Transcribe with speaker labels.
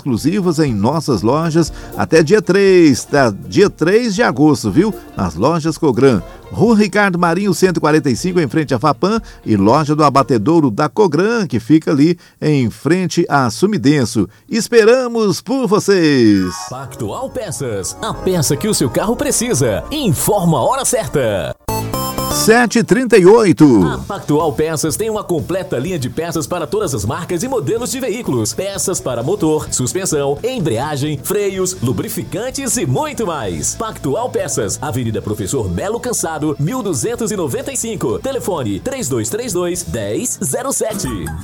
Speaker 1: exclusivas em nossas lojas até dia 3 de agosto, viu? Nas lojas Cogran. Rua Ricardo Marinho 145, em frente à Fapan, e loja do Abatedouro da Cogran, que fica ali em frente à Sumidenso. Esperamos por vocês!
Speaker 2: Pactual Peças, a peça que o seu carro precisa. Informa a hora certa.
Speaker 1: 7h38.
Speaker 2: A Pactual Peças tem uma completa linha de peças para todas as marcas e modelos de veículos. Peças para motor, suspensão, embreagem, freios, lubrificantes e muito mais. Pactual Peças, Avenida Professor Melo Cansado, 1295. Telefone 3232-1007.